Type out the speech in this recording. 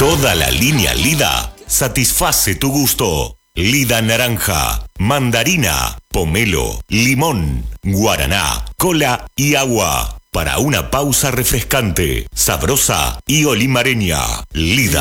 Toda la línea Lida satisface tu gusto. Lida naranja, mandarina, pomelo, limón, guaraná, cola y agua. Para una pausa refrescante, sabrosa y olimareña. Lida.